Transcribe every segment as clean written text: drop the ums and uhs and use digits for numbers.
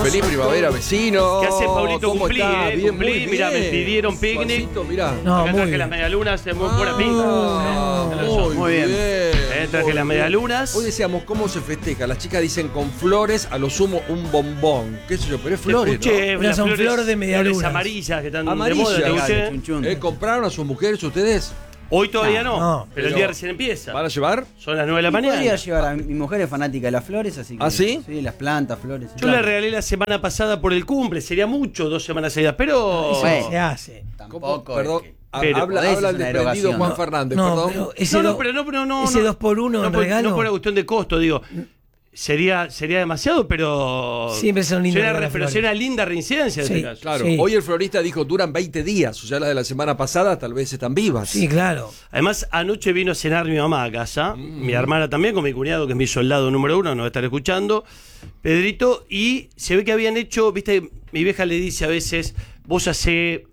Feliz primavera, vecino. ¿Qué hace, Pablito? ¿Cómo Cumplí, está? Bien, cumplí. muy Mirá, me bien. pidieron picnic. Suavecito, mirá. No, Acá muy traje bien. las medialunas de muy buena pinta. Muy bien. Traje las medialunas. Hoy decíamos cómo se festeja. Las chicas dicen con flores, a lo sumo un bombón. ¿Qué sé yo? Pero es flores, Escuché, ¿no? las Son flores de medialunas. Flores amarillas que están Amarillas. de moda. ¿Te escuché? ¿Compraron a sus mujeres ustedes? Hoy todavía no, no. pero el día recién empieza. ¿Van a llevar? Son las 9 de la Podría mañana. llevar a mi mujer, es fanática de las flores, así que. ¿Ah, sí? Sí, las plantas, flores. Yo la regalé la semana pasada por el cumple. Sería mucho 2 semanas seguidas, pero... Eso Bueno. se hace. Tampoco. Perdón. Pero habla podés, el es una desprendido erogación, Juan ¿no? Fernández, No, perdón. pero ese No, do- pero no. ese 2x1 en regalo. No por una cuestión de costo, digo. Sería demasiado, pero. Siempre son lindas Sería las pero flores. sería una linda reincidencia en Sí. este caso. Claro, Sí. hoy el florista dijo duran 20 días, o sea, las de la semana pasada tal vez están vivas. Sí, claro. Además, anoche vino a cenar mi mamá a casa, mi hermana también, con mi cuñado, que es mi soldado número 1, nos va a estar escuchando, Pedrito, y se ve que habían hecho, viste, mi vieja le dice a veces, vos hacé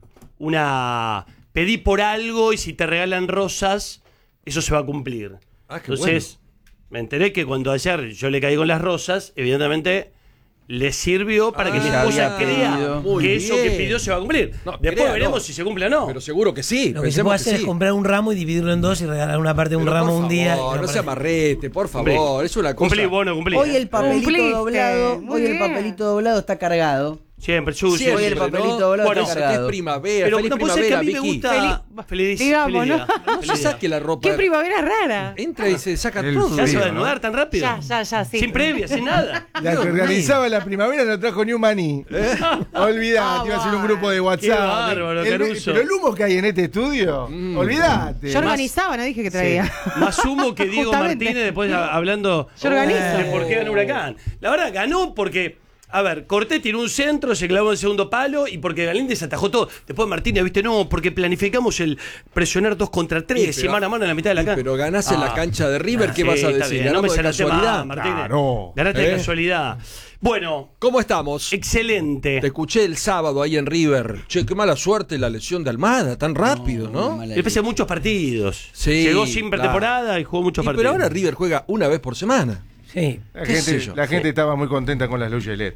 pedí por algo y si te regalan rosas, eso se va a cumplir. Ah, qué Entonces, me enteré que cuando ayer yo le caí con las rosas, evidentemente le sirvió para que mi ya esposa había crea pedido. Muy que eso que bien. pidió se va a cumplir. No, Después crea, veremos no. si se cumple o no. Pero seguro que sí. Lo que se pensemos puede hacer que es sí. comprar un ramo y dividirlo en dos y regalar una parte de un Pero ramo por un día. favor, y no otra se parte. amarrete, por Cumplí. favor. Es una cosa. Cumplí, bueno, cumplí. Hoy el papelito Cumpliste, doblado, muy hoy el bien. papelito doblado está cargado. Siempre, Siempre, Hoy el papelito doblado Bueno, está que es cargado. primavera, Pero feliz no puede ser que a primavera, mí me Vicky. gusta. Feliz, Digamos, feliz ¿no? día. No Feliz se día. saque la ropa. Qué primavera rara. Entra y se saca El todo. ¿Ya se va a frío, desnudar tan rápido? Ya, sí. Sin previa, sin nada. La que organizaba la primavera no trajo ni un maní. Olvidate, iba a ser un grupo de WhatsApp. Qué bárbaro, Caruso. Pero el humo que hay en este estudio, olvidate. Yo organizaba, no dije que traía. Sí. Más humo que Diego Justamente. Martínez después hablando Yo organizo. de por qué ganó Huracán. La verdad, ganó porque, a ver, Cortés tiró un centro, se clavó en el segundo palo y porque Galíndez atajó todo. Después Martínez, viste, no, porque planificamos el presionar 2 contra 3 Sí, pero- y mano a mano en la mitad de la cancha. Pero ganás en la cancha de River, ¿qué sí, vas a está decir? bien, no me ¿Ganamos de cerraste más, casualidad? Martínez. Claro. Ganaste de ¿Eh? casualidad. Bueno, ¿Cómo estamos? excelente. Te escuché el sábado ahí en River. Che, qué mala suerte la lesión de Almada, tan rápido, ¿no? mala Después de muchos partidos. Sí, Llegó sin claro. pretemporada y jugó muchos Y partidos. pero ahora River juega una vez por semana. Sí. ¿Qué sé yo? La gente estaba muy contenta con las luces LED.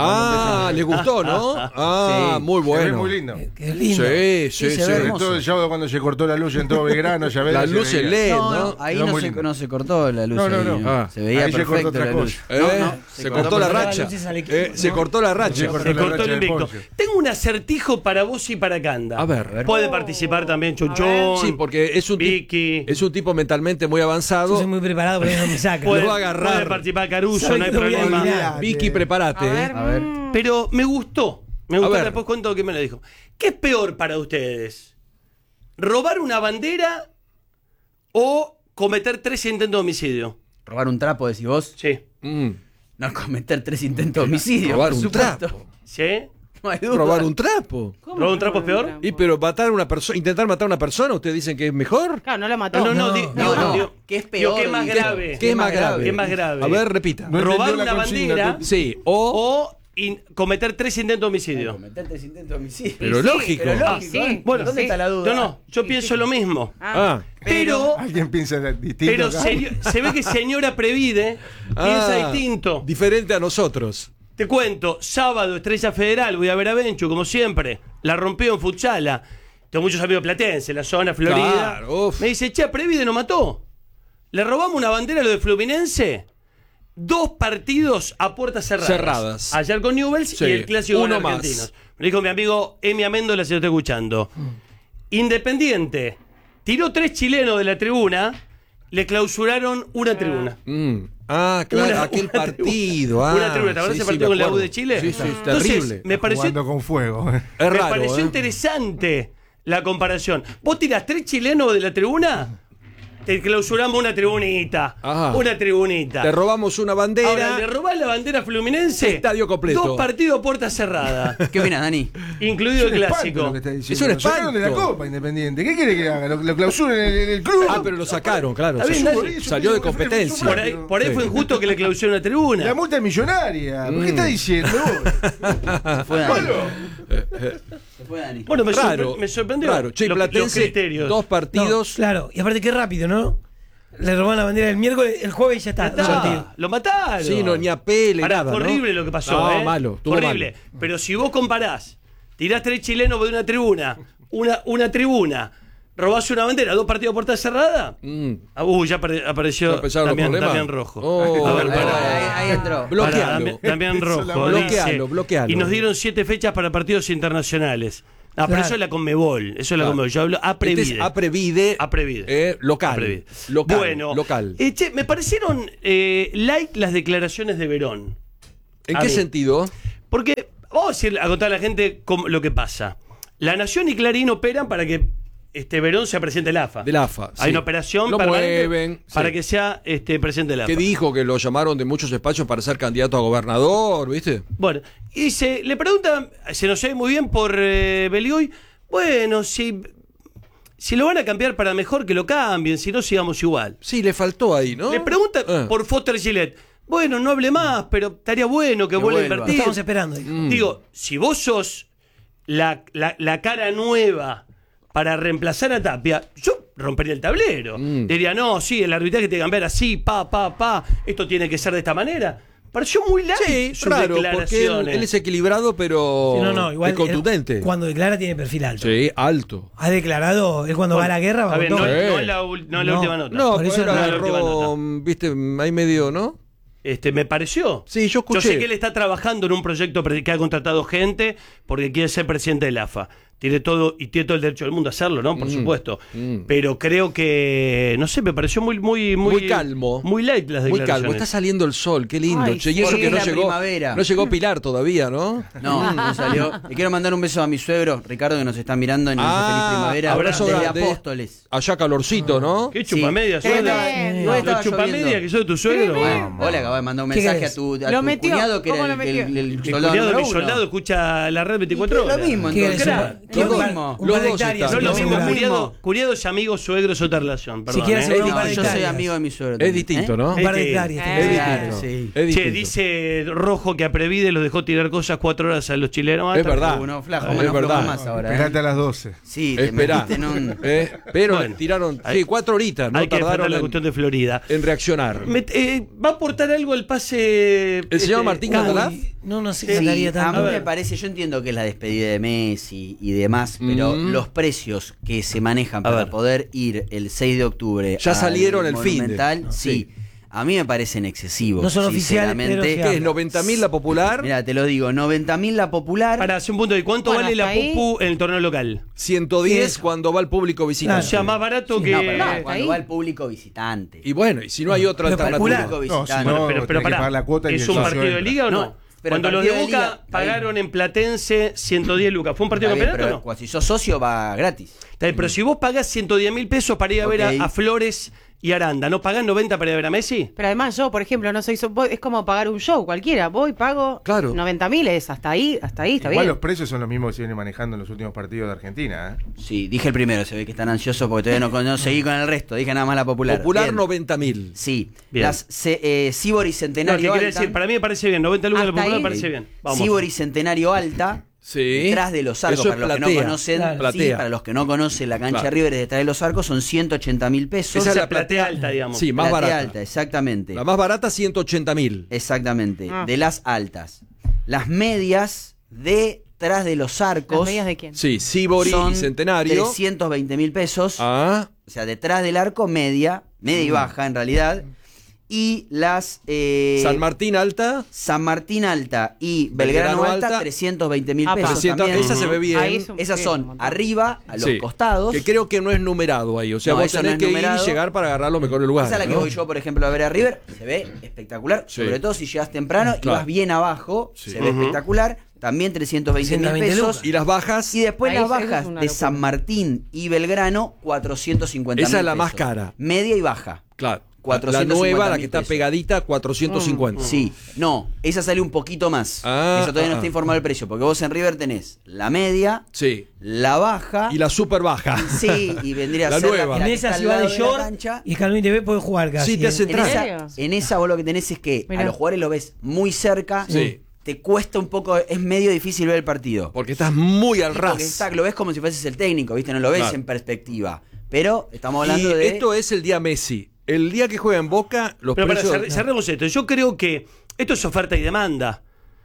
Ah, le gustó, ¿no? Ah, Sí. muy Se ve bueno. muy lindo. Que es lindo. Sí, sí, Sí, se sí. ve Sobre hermoso. todo el sábado cuando se cortó la luz en todo Belgrano, ya ves. Las se luces veía. LED, No, ¿no? ahí Quedó no muy se, lindo. no se cortó la luz. No, no, ahí, no. Ah. Se veía Ahí se cortó perfecto otra la luz. cosa. Se cortó la cortó racha. las luces al equipo. Se cortó la racha. Se cortó Se la cortó racha el del invicto. Poncio. Tengo un acertijo para vos y para Canda. A ver. Puede participar también Chuchón. Sí, porque es un, Vicky. es un tipo mentalmente muy Yo avanzado. soy muy preparado, pero no me saca. Puede, Lo va a agarrar. puede participar Caruso, Sabe no hay que lo voy a problema. eliminar. Vicky, prepárate. A ver. A ver. Pero me gustó. Me gustó, ver. después cuento que me lo dijo. ¿Qué es peor para ustedes? ¿Robar una bandera o cometer 3 intentos de homicidio? Robar un trapo, decís vos. Sí. Mm. No cometer 3 intentos de homicidio. Robar por un supuesto. trapo. ¿Sí? No hay duda. Robar un trapo. ¿Robar un trapo es peor? Y pero matar a una persona, intentar matar a una persona, ¿ustedes dicen que es mejor? Claro, no lo mató. No, No, digo, no. ¿Qué es digo, peor? ¿qué es más ¿Qué- grave? ¿Qué es más grave? ¿Qué es más grave? A ver, repita. No Robar entendió la una consigna, bandera tú. Sí, o cometer 3 intentos de homicidio. Cometer 3 intentos de homicidio. Pero sí, lógico. Pero Ah, lógico. sí. ¿eh? Bueno, ¿dónde sí. está la duda? No, yo pienso lo mismo. Ah, Pero Alguien piensa distinto. acá. se ve que señora Previde piensa distinto. diferente a nosotros. Te cuento, sábado, Estrella Federal, voy a ver a Benchu, como siempre. La rompió en Futsala. Tengo muchos amigos platenses, la zona, Florida. Claro, uf. Me dice, che, Previde nos mató. Le robamos una bandera a lo de Fluminense. 2 partidos a puertas cerradas. Ayer con Newell's Sí, y el clásico con uno más. Argentinos. Me dijo mi amigo Emi Améndola, si lo está escuchando. Independiente tiró 3 chilenos de la tribuna, le clausuraron una tribuna. Ah, claro, Una- aquel una partido. tribuna. Ah, Una tribuna, ¿te acuerdas ese partido me con la U acuerdo. de Chile? Sí, sí, Entonces, terrible. me pareció, Jugando con fuego. Es me raro, pareció ¿eh? interesante la comparación. ¿Vos tirás 3 chilenos de la tribuna? Te clausuramos una tribunita. Ajá. Una tribunita. Te robamos una bandera. Ahora, le robás la bandera fluminense. Estadio completo. 2 partidos a puerta cerrada. ¿Qué opinas, Dani? incluido el Es un espanto clásico. lo que está diciendo. Es un Lo sacaron de la espanto. Copa Independiente. ¿Qué quiere que haga? ¿Lo clausuren en el club? Ah, pero lo sacaron, claro. Está bien, Se- Dani. salió de competencia. Por ahí Sí. fue injusto que le clausuren una tribuna. La multa es millonaria. ¿Por qué está diciendo? Se fue Dani. Se fue Dani. Bueno, Raro. me sorprendió Raro. Che, los Platense, criterios. 2 partidos. No, claro, y aparte qué rápido, ¿no? Le robaron la bandera el miércoles, el jueves ya está. Ya está, sortido. lo mataron. Sí, no, ni a pele, Pará, nada, fue ¿no? horrible lo que pasó. No, malo, estuvo horrible. malo. Pero si vos comparás, tirás 3 chilenos de una tribuna, una tribuna, robás una bandera, 2 partidos a puerta cerrada. Ya apareció ¿Ya empezaron los problemas? Damián Rojo. Oh, A ver, bueno, pará. ahí entró. Bloquealo. Damián Rojo. Bloquealo, dice, bloquealo. Y nos dieron 7 fechas para partidos internacionales. Pero Claro. eso es la Conmebol. Eso es la Claro. Conmebol. Yo hablo Este es Aprevide. Aprevide. Local. Aprevide. Local. Bueno, Local. Che, me parecieron light las declaraciones de Verón. ¿En a qué mí. sentido? Porque vamos a contar a la gente lo que pasa. La Nación y Clarín operan para que Verón sea presidente de la AFA. De la AFA, Hay sí. una operación Lo permanente mueven, para sí. que sea presidente de la AFA. Que dijo que lo llamaron de muchos espacios para ser candidato a gobernador, ¿viste? Bueno, y le preguntan, se nos oye muy bien por Beliuy, bueno, si lo van a cambiar para mejor, que lo cambien, si no, sigamos igual. Sí, le faltó ahí, ¿no? Le preguntan por Foster Gillette, bueno, no hable más, pero estaría bueno que vuelva a vuelva. invertir. Estamos esperando. Digo, si vos sos la cara nueva para reemplazar a Tapia, yo rompería el tablero. Diría, no, sí, el arbitraje tiene que cambiar así, esto tiene que ser de esta manera. Pareció muy light Sí, sus raro, porque declaraciones. él es equilibrado, pero Sí, no, igual es contundente. cuando declara tiene perfil alto. Sí, alto. Ha declarado, él cuando va a la guerra va A ver, con no, todo. Sí. no es la última nota. No, Por por eso eso no es la última agarró, viste, ahí medio, ¿no? Me pareció. Sí, yo escuché. Yo sé que él está trabajando en un proyecto que ha contratado gente porque quiere ser presidente del AFA. Tiene todo el derecho del mundo a hacerlo, ¿no? Por supuesto. Pero creo que, no sé, me pareció muy calmo. Muy light las Muy declaraciones. calmo. Está saliendo el sol, qué lindo. Ay, Che, y sí. eso que Porque no es la llegó. primavera. No llegó Pilar todavía, ¿no? No salió. Le quiero mandar un beso a mi suegro, Ricardo, que nos está mirando en el Feliz Primavera. abrazo desde grande. Apóstoles. Allá calorcito, ¿no? ¿Qué chupamedia? Sí. suena? Tremendo. Igual estaba ¿Los chupamedia lloviendo. que soy de tu suegro? Bueno, vos le acabas de mandar un ¿Qué mensaje querés? a tu Lo metió. cuñado, que ¿Cómo era lo metió? el Mi soldado cuñado, número mi uno. soldado, escucha la red 24 Lo horas. mismo, ¿Qué entonces. querés? Lo Un par- mismo. un par de Los dos hectáreas, están. No es lo mismo, seguro. cuñado es amigo, suegro es otra relación. Perdón, quieres ¿eh? ser No, un par de yo soy hectáreas. amigo de mi suegro. Es también, distinto, ¿eh? ¿no? Un par de Es que- hectáreas. Es Claro, distinto. sí. Es Che, distinto. dice Rojo que a Previde los dejó tirar cosas 4 horas a los chilenos. Es verdad. Uno flajo, Es menos flojo verdad. más ahora. Esperate a las 12. Sí, te Esperá. metiste en un... Pero Bueno, tiraron hay- 4 horitas, no Hay que defender tardaron la cuestión de Florida. en reaccionar. ¿Va a aportar algo el pase? ¿El señor Martín Uy, Catalá? no sé Sí, si andaría a tanto. mí me parece, yo entiendo que es la despedida de Messi y demás, pero los precios que se manejan para ver. poder ir el 6 de octubre Ya al salieron el fin de. Monumental, sí, a mí me parecen excesivos. No son oficiales, pero sinceramente. se ¿Qué es? ¿90.000 la popular? Mira, te lo digo, 90.000 la popular. Para hacer un punto de cuánto Bueno, vale la hasta ahí. pupu en el torneo local. 110 Eso. cuando va el público O visitante. sea, más barato que. No, pero No, no, hasta cuando ahí. va el público visitante. Y bueno, y si no hay otra Pero alternativa. calcula. Público No, si visitante. no, pero tenés que pará, pagar la cuota y ¿es el un socio partido de entra. liga o no? No, pero Cuando el los de partido de Boca liga, está bien. pagaron en Platense 110 lucas. ¿Fue un partido Está de bien, campeonato o pero no? si sos socio va gratis. Está bien, pero si vos pagás 110.000 pesos para ir a ver Ok. a Flores y Aranda, ¿no pagás 90 para ir a ver a Messi? Pero además yo, por ejemplo, no soy es como pagar un show cualquiera. Voy, pago Claro. 90.000, es hasta ahí está Igual bien. los precios son los mismos que se vienen manejando en los últimos partidos de Argentina. Sí, dije el primero, se ve que están ansiosos porque todavía no seguí con el resto, dije nada más la popular. Popular Bien. 90.000. Sí, Bien. las Sibori No, ¿qué Centenario quiere Alta. decir? Para mí me parece bien. 90 lucas de la Hasta popular ahí. me parece bien. Vamos. Sibori Centenario Alta. Sí. Detrás de los arcos, Eso es para los que no platea. conocen, Claro. sí, Platea. para los que no conocen la cancha Claro. River detrás de los arcos son 180.000 pesos. Esa es Esa la platea alta, digamos. Sí, más Platea barata. alta, exactamente. La más barata 180.000. Exactamente, Ah. de las altas. Las medias detrás de los ¿Las arcos medias de quién? Sí, Sibori son y Centenario. 320.000 pesos. Ah, O sea, detrás del arco media y baja en realidad. Y las San Martín Alta. San Martín Alta y Belgrano, Belgrano Alta, Alta, 320.000 Apa. pesos 300, también. esa se ve bien. Ahí es un- Esas sí, son un montón. arriba, a los Sí. costados. Que creo que no es numerado ahí. O sea, No, vos eso tenés no es que ir numerado. y llegar para agarrar los mejores lugares. Esa es la que ¿no? voy yo, por ejemplo, a ver a River. Se ve espectacular. Sí. Sobre todo si llegas temprano y Claro. vas bien abajo. Sí. Se ve espectacular. También 320.000 120 pesos. lucas. Y las bajas. Y después Ahí las eso es bajas una de locura. San Martín y Belgrano, 450.000 Esa es la pesos. más cara. Media y baja. Claro. La 450.000 nueva, la que está pesos. pegadita, 450. Sí, no, esa sale un poquito más. Ah, Eso todavía no ah. está informado el precio, porque vos en River tenés la media, Sí. la baja, Y la super baja. sí, y vendría La a ser nueva. la En que esa está al si va de lado de la short cancha. y Calvin TV puede jugar casi. Sí, te hace En entrar. serio? esa vos lo que tenés es que Mirá. a los jugadores lo ves muy cerca, Sí. te cuesta un poco, es medio difícil ver el partido. Porque estás muy al ras. Porque lo ves como si fueses el técnico, ¿viste? No lo ves Claro. en perspectiva. Pero estamos Y hablando de... esto es el día Messi. El día que juega en Boca, los Pero precios... cerremos esto. Yo creo que esto es oferta y demanda.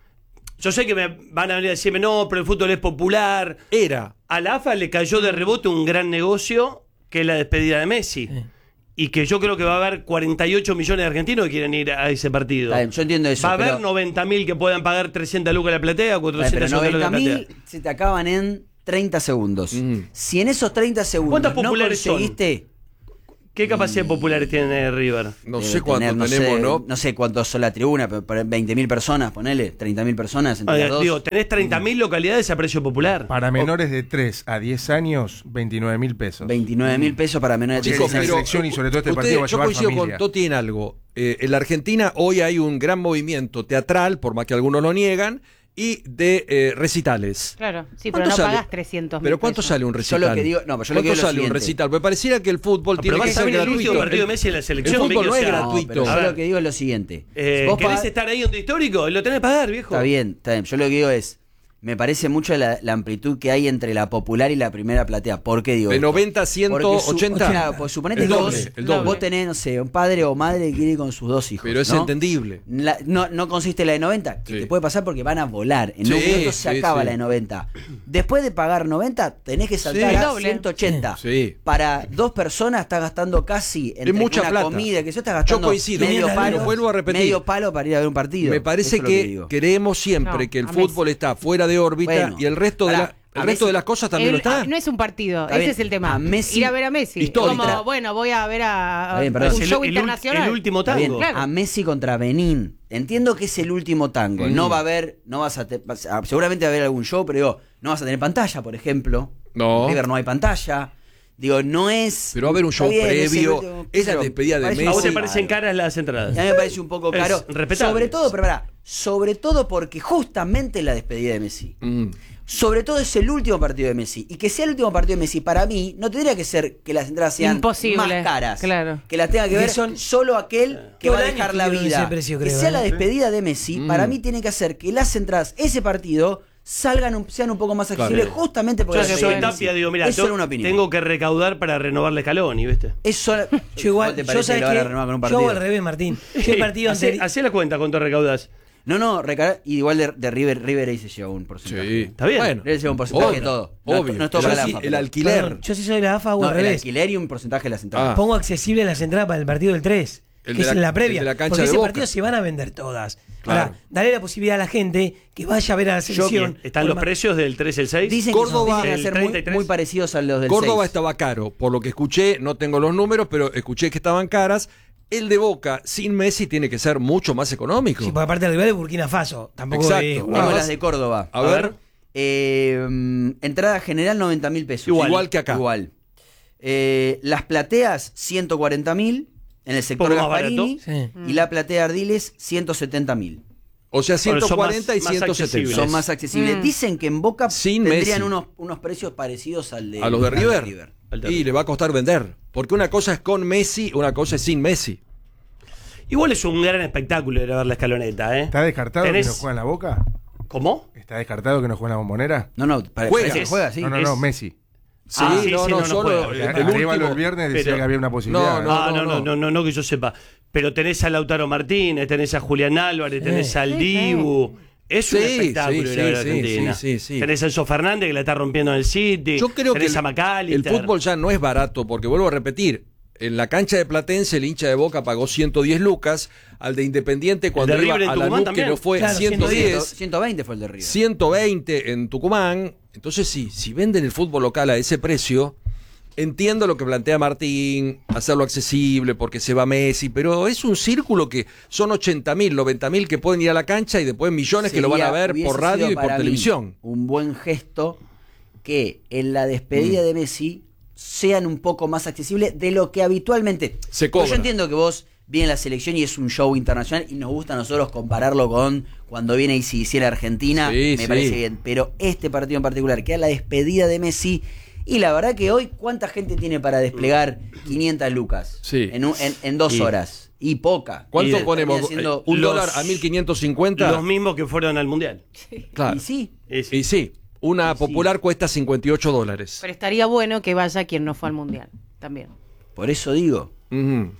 Yo sé que me van a venir a decirme, no, pero el fútbol es popular. Era. A la AFA le cayó de rebote un gran negocio, que es la despedida de Messi. Sí. Y que yo creo que va a haber 48 millones de argentinos que quieren ir a ese partido. Está bien, yo entiendo eso. Va a haber pero- 90.000 que puedan pagar 300 lucas la platea, Pero 400 lucas la 90.000 platea. se te acaban en 30 segundos. Si en esos 30 segundos ¿Cuántas no populares son? conseguiste... ¿Qué capacidad populares tiene River? No debe sé cuánto tener, tenemos, sé, ¿no? No sé cuántos son la tribuna, pero 20.000 personas, ponele, 30.000 personas entre las dos. Digo, tenés 30.000 localidades a precio popular. Para menores de 3 a 10 años, 29.000 pesos. 29.000 pesos para menores de Chicos, 16 la años. selección y sobre todo este Ustedes- partido va a yo llevar coincido familia. con Toti en algo. En la Argentina hoy hay un gran movimiento teatral, por más que algunos lo niegan, y de recitales. Claro, sí, pero no ¿Cuánto sale? pagás 300.000 ¿Pero cuánto pesos. sale un Yo recital? lo que digo, no, pero yo lo que ¿Cuánto digo es lo sale un siguiente. recital? Me pareciera que el fútbol Pero tiene vas que a ser ver el gratuito. último partido de Messi en la selección, el fútbol Vicky, no o es sea, gratuito. pero yo lo que digo es lo siguiente. Vos ¿Querés pagás- estar ahí donde histórico? Lo tenés que pagar, viejo. Está bien, está bien. Yo lo que digo es, me parece mucho la amplitud que hay entre la popular y la primera platea. ¿Por qué digo De esto? 90 a Porque 180. claro, pues suponete El que doble, el doble. vos tenés, no sé, un padre o madre que quiere ir con sus dos hijos. Pero es ¿no? entendible. No consiste la de 90, que Sí. te puede pasar porque van a volar. En un Sí, momento se sí, acaba sí. la de 90. Después de pagar 90, tenés que saltar Sí. a Doble. 180. Sí. Para dos personas estás gastando casi entre mucha una plata. comida, que eso estás gastando Yo coincido. medio 500 palo, euros. Vuelvo a repetir. medio palo para ir a ver un partido. Me parece Eso es lo que digo. creemos siempre No, que el a fútbol Messi. está fuera de órbita Bueno, y el resto de pará, el a resto Messi- de las cosas también lo está. No es un partido, Está ese bien. es el tema. A Messi- Ir a ver a Messi. Histórica. Como, bueno, voy a ver Está bien, a perdón. un Es show el internacional. el último Está bien, tango. Claro. a Messi contra Benín. Entiendo que es el último tango. No va a haber, no vas a, seguramente va a haber algún show, pero digo, no vas a tener pantalla, por ejemplo. No. En River no hay pantalla. Digo, no es. Pero va a haber un show Está bien, es el previo. último- Esa pero despedida de parece Messi. ¿A vos te un poco parecen caro. caras las entradas? A mí me parece un poco Es caro. respetable. Sobre todo, pero pará, sobre todo porque justamente la despedida de Messi. Sobre todo es el último partido de Messi. Y que sea el último partido de Messi, para mí, no tendría que ser que las entradas sean Imposible, más caras. claro. Que las tenga que Que ver son- solo aquel que Todo va a el año dejar la estuvieron vida. ese precio, que creo, sea ¿eh? la despedida de Messi, para mí tiene que hacer que las entradas, ese partido, sean un poco más accesibles Claro. justamente porque Yo la soy despedida de Messi. Tapia, digo, mira, es solo una opinión. tengo que recaudar para renovar la Scaloni, ¿viste? Es solo- Yo igual, ¿Cómo te yo parece sabes que lo van a que renovar con un yo hago partido? al revés, Martín. Yo el partido anterior. Hacé la cuenta cuánto recaudás. No, y igual de River ahí se lleva un porcentaje. Sí. Está bien. Bueno, River se lleva un porcentaje de obvio, todo. obvio. No es todo Yo para la sí, AFA, el pero- alquiler. Perdón, yo sí soy la AFA, hago No, al el revés. alquiler y un porcentaje de las entradas. Ah. Pongo accesible las entradas para el partido del 3. El Que de es en la- la previa. el de la cancha porque de ese Boca. partido se van a vender todas. Claro. Ahora, dale la posibilidad a la gente que vaya a ver a la selección. ¿Están los precios del 3 y el 6? Dicen Córdoba, que van a el ser 33. muy parecidos a los del Córdoba 6. estaba caro, por lo que escuché, no tengo los números, pero escuché que estaban caras. El de Boca sin Messi tiene que ser mucho más económico. Sí, porque aparte el rival es Burkina Faso. Tampoco Exacto. es- Bueno, Tengo vas- las de Córdoba. A ver. Entrada general 90.000 pesos. Igual que acá. Igual. Las plateas 140.000 en el sector Poco más Gasparini. barato. Y la platea Ardiles 170.000. O sea, Bueno, son 140 y más 170. accesibles. Son más accesibles. Dicen que en Boca Sin tendrían Messi. unos precios parecidos al de A los de River. Y le va a costar vender. Porque una cosa es con Messi, una cosa es sin Messi. Igual es un gran espectáculo ir a ver la escaloneta, ¿eh? ¿Está descartado Tenés- que no juega en la Boca? ¿Cómo? ¿Está descartado que no juega en la Bombonera? No, Juega. parece que juega, sí. No, Messi. Sí, Ah, sí, no, sí, no, no solo juega. Porque el Arévalo último. el viernes decía pero- que había una posibilidad. No, que yo sepa. Pero tenés a Lautaro Martínez, tenés a Julián Álvarez, tenés al Dibu. Es un Sí, espectáculo sí, ir a ver a sí, Argentina. sí. Tenés a Enzo Fernández que la está rompiendo en el City. Yo creo que tenés a el McAllister. fútbol ya no es barato, porque vuelvo a repetir, en la cancha de Platense el hincha de Boca pagó 110 lucas, al de Independiente cuando de iba River en a la Tucumán NUC, que también. no fue Claro, 110, 120 fue el de River. 120 en Tucumán. Entonces sí, si venden el fútbol local a ese precio, entiendo lo que plantea Martín, hacerlo accesible porque se va Messi, pero es un círculo que son 80.000, 90.000 que pueden ir a la cancha y después millones que lo van a ver Hubiese por radio sido y por para mí televisión. un buen gesto que en la despedida de Messi sean un poco más accesibles de lo que habitualmente. Se Porque cobra. yo entiendo que vos viene la selección y es un show internacional y nos gusta a nosotros compararlo con cuando viene y si hiciera Argentina, Sí, me sí. parece bien. Pero este partido en particular, que es la despedida de Messi, y la verdad que hoy, ¿cuánta gente tiene para desplegar 500 lucas? Sí. En 2 Y- horas. Y poca. ¿Cuánto Y ponemos? termina siendo ¿Un los- dólar a 1.550? Los mismos que fueron al Mundial. Claro. Y sí. Y sí, una popular cuesta 58 dólares. Pero estaría bueno que vaya quien no fue al mundial también. Por eso digo. Ujú.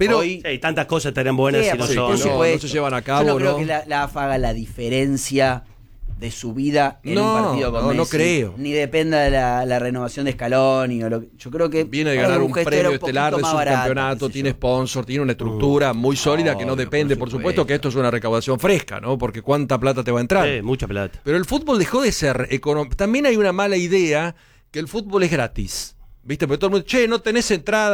Pero Hoy, Sí, tantas cosas estarían buenas si no sí, son. por no, supuesto. no se llevan a Yo cabo, no creo ¿no? que la AFA haga la diferencia de su vida en No, un partido con no, Messi. no creo. Ni dependa de la renovación de Scaloni. Yo creo que viene de para ganar un gesto premio era estelar de poquito su más barato, campeonato, qué sé tiene yo. sponsor, tiene una estructura muy sólida que no Obvio, depende, por por supuesto, que esto es una recaudación fresca, ¿no? Porque cuánta plata te va a entrar. Mucha plata. Pero el fútbol dejó de ser económico. También hay una mala idea que el fútbol es gratis. ¿Viste? Porque todo el mundo, che, no tenés entrada,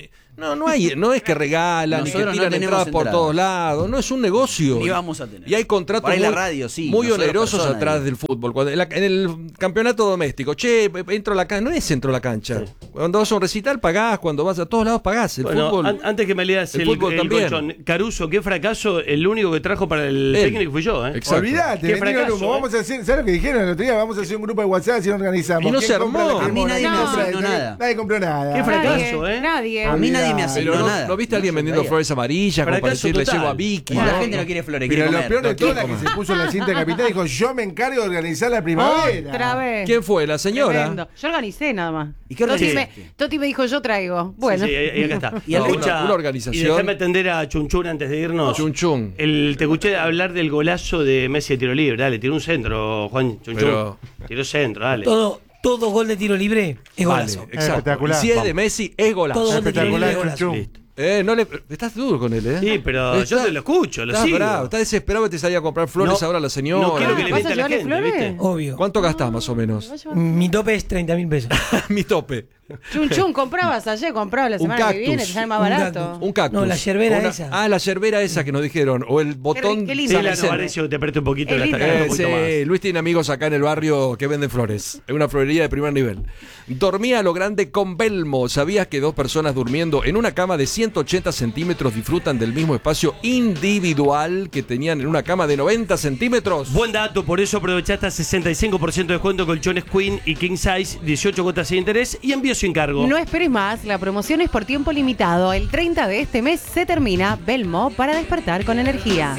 no hay, no es que regalan ni que Nosotros no tiran tenemos entradas por entrada. todos lados, no es un negocio. Ni vamos a tener. Y hay contratos Por ahí muy, la radio, sí, muy nosotros onerosos personas, atrás digo. del fútbol. Cuando en el campeonato doméstico, che, entro a la cancha, no es entro a la cancha. Cuando vas a un recital pagás, cuando vas a todos lados pagás. El Bueno, fútbol. antes que me leas el el fútbol también. colchón, Caruso, qué fracaso, el único que trajo para el Él. técnico fui yo, ¿eh? Exacto. Olvídate, Qué vendieron fracaso, humo. Vamos a hacer, ¿sabes lo que dijeron el otro día? Vamos a hacer un grupo de WhatsApp si no organizamos. Y no ¿Quién se compra armó. la A mí cremona? nadie ¿Quién me compra asignó esto? nada. Nadie compró nada. Qué fracaso, ¿eh? Nadie. A mí nadie me Pero asignó Pero nada. ¿no viste a alguien vendiendo sabía. flores amarillas como para Fracaso decirle total. llevo a Vicky? Bueno, la ¿no? gente no quiere flores, Pero quiere lo comer. peor de No todo quiere es que comer. se puso en la cinta de capitán y dijo, yo me encargo de organizar la primavera. Otra vez. ¿Quién fue? ¿La señora? Tremendo. Yo organicé nada más. ¿Y qué Toti organizaste? Toti me dijo, yo traigo. Bueno. Sí, sí, y acá está. Y el Escucha, una organización. Y déjame atender a Chunchun antes de irnos. Chun Chun. Te escuché hablar del golazo de Messi de tiro libre. Dale, tiró un centro, Juan Chunchun. Pero- Tiró centro, dale. Todo gol de tiro libre es Vale, golazo. exacto. Espectacular. Si es de Vamos. Messi, es golazo. Todo gol de tiro libre Espectacular, es golazo. Chun. Listo. Estás duro con él, ¿eh? Sí, pero yo te lo escucho, lo estás sigo. bravo, estás desesperado que te salía a comprar flores No, ahora a la señora. no quiero que le ¿Vas mienta a a la llevarle gente, flores? ¿viste? Obvio. ¿Cuánto gastás más o menos? Mi tope es 30.000 pesos. Mi tope. Chun Chun, comprabas ayer, comprabas la Un semana que viene, cactus. te sale más Un barato. cactus. Un cactus. No, la yerbera Una- esa. Ah, la yerbera esa que nos dijeron. O el botón. qué lindo. Sí, la Vicente. Novarecio que te apriete un poquito, Es la está lindo. cagando un Sí, poquito más. Luis tiene amigos acá en el barrio que venden flores. Es una florería de primer nivel. Dormía a lo grande con Belmo. ¿Sabías que dos personas durmiendo en una cama de 180 centímetros disfrutan del mismo espacio individual que tenían en una cama de 90 centímetros? Buen dato, por eso aprovecha hasta 65% de descuento, colchones Queen y King Size, 18 cuotas sin interés y envío sin cargo. No esperes más, la promoción es por tiempo limitado. El 30 de este mes se termina. Belmo para despertar con energía.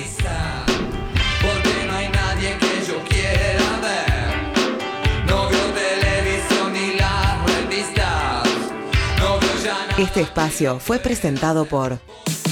Porque no hay nadie que yo quiera ver. No veo televisión ni las revistas. No veo ya nada. Este espacio fue presentado por